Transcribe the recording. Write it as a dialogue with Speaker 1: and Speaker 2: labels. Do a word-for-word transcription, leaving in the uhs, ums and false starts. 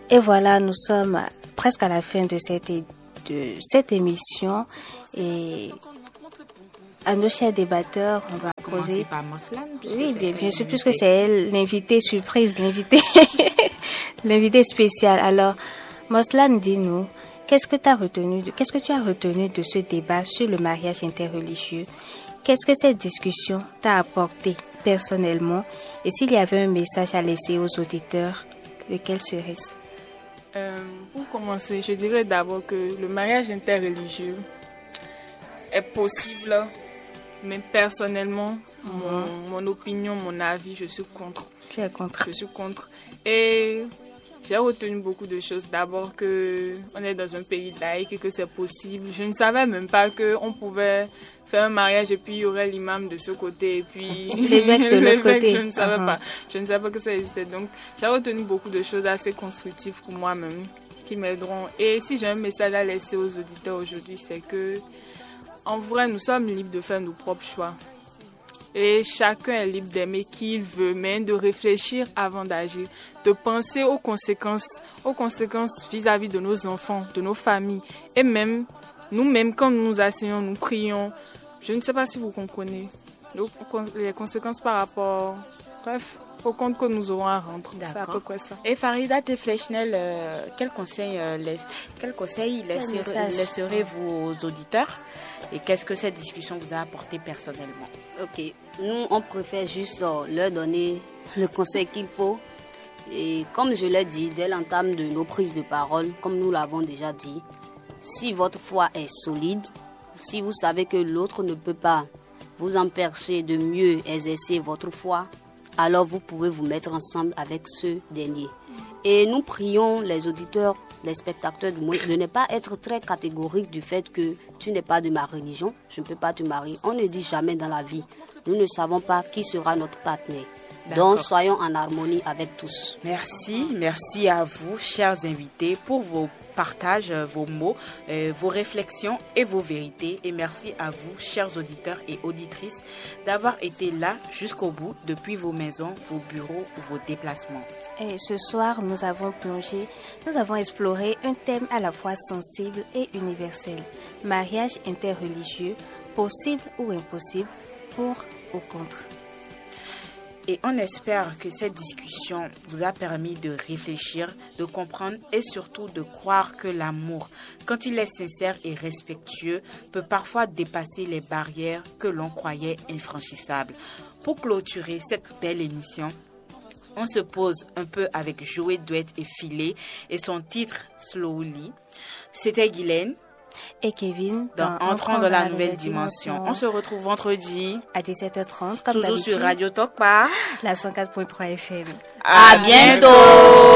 Speaker 1: Et voilà, nous sommes presque à la fin de cette, é- de cette émission. Et à nos chers débatteurs, on va
Speaker 2: Commencer
Speaker 1: poser.
Speaker 2: par Moslan, puisque
Speaker 1: Oui,
Speaker 2: c'est
Speaker 1: bien,
Speaker 2: elle
Speaker 1: bien sûr,
Speaker 2: l'invitée.
Speaker 1: puisque c'est elle, l'invité surprise, l'invité, l'invité spécial. Alors, Moslan, dis-nous, qu'est-ce que tu as retenu, de- qu'est-ce que tu as retenu de ce débat sur le mariage interreligieux? Qu'est-ce que cette discussion t'a apporté personnellement? Et s'il y avait un message à laisser aux auditeurs, lequel serait-ce?
Speaker 3: Euh, pour commencer, je dirais d'abord que le mariage interreligieux est possible, mais personnellement, mon, mon opinion, mon avis, je suis contre.
Speaker 1: Tu es contre?
Speaker 3: Je suis contre. Et j'ai retenu beaucoup de choses. D'abord que on est dans un pays laïque et que c'est possible. Je ne savais même pas qu'on pouvait faire un mariage et puis il y aurait l'imam de ce côté et puis
Speaker 1: L'évêque de l'autre côté.
Speaker 3: Je ne savais
Speaker 1: Uh-huh.
Speaker 3: pas. Je ne savais pas que ça existait. Donc j'ai retenu beaucoup de choses assez constructives pour moi-même qui m'aideront. Et si j'ai un message à laisser aux auditeurs aujourd'hui, c'est que en vrai, nous sommes libres de faire nos propres choix. Et chacun est libre d'aimer qui il veut, mais de réfléchir avant d'agir, de penser aux conséquences, aux conséquences vis-à-vis de nos enfants, de nos familles. Et même, nous-mêmes, quand nous nous asseyons, nous prions, je ne sais pas si vous comprenez, les conséquences par rapport, bref, au compte que nous aurons à rendre. C'est à peu près ça.
Speaker 2: Et Farida Teflechnel, euh, quel conseil, euh, laisse, quel conseil laisserez-
Speaker 1: message.
Speaker 2: laisserez-vous aux auditeurs et qu'est-ce que cette discussion vous a apporté personnellement?
Speaker 4: Ok, nous on préfère juste euh, leur donner le conseil qu'il faut. Et comme je l'ai dit dès l'entame de nos prises de parole, comme nous l'avons déjà dit, si votre foi est solide, si vous savez que l'autre ne peut pas vous empêcher de mieux exercer votre foi, alors vous pouvez vous mettre ensemble avec ce dernier. Et nous prions les auditeurs, les spectateurs du monde de ne pas être très catégoriques du fait que tu n'es pas de ma religion, je ne peux pas te marier. On ne dit jamais dans la vie. Nous ne savons pas qui sera notre partenaire.
Speaker 2: D'accord.
Speaker 4: Donc soyons en harmonie avec tous.
Speaker 2: Merci, merci à vous, chers invités, pour vos partages, euh, vos mots, euh, vos réflexions et vos vérités. Et merci à vous, chers auditeurs et auditrices, d'avoir été là jusqu'au bout, depuis vos maisons, vos bureaux ou vos déplacements.
Speaker 1: Et ce soir, nous avons plongé, nous avons exploré un thème à la fois sensible et universel. Mariage interreligieux, possible ou impossible, pour ou contre.
Speaker 2: Et on espère que cette discussion vous a permis de réfléchir, de comprendre et surtout de croire que l'amour, quand il est sincère et respectueux, peut parfois dépasser les barrières que l'on croyait infranchissables. Pour clôturer cette belle émission, on se pose un peu avec Joey Duet et Filet et son titre Slowly. C'était Guylaine
Speaker 1: Et Kevin,
Speaker 2: dans Entrons dans la nouvelle dimension. On se retrouve vendredi,
Speaker 1: à dix-sept heures trente, comme
Speaker 2: toujours
Speaker 1: d'habitude,
Speaker 2: sur Radio Talk par.
Speaker 1: la cent quatre point trois F M.
Speaker 4: À bientôt.